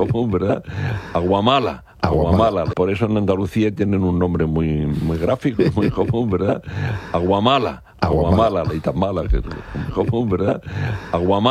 común, ¿verdad? Aguamala. Aguamala. Por eso en Andalucía tienen un nombre muy gráfico, muy común, ¿verdad? Aguamala. Aguamala, la Itamala, que es muy común, ¿verdad? Aguamala.